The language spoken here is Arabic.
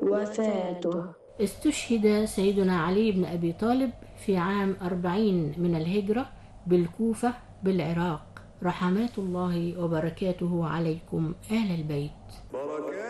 وفاته. استشهد سيدنا علي بن أبي طالب في عام 40 من الهجرة بالكوفة بالعراق، رحمات الله وبركاته عليكم آل البيت.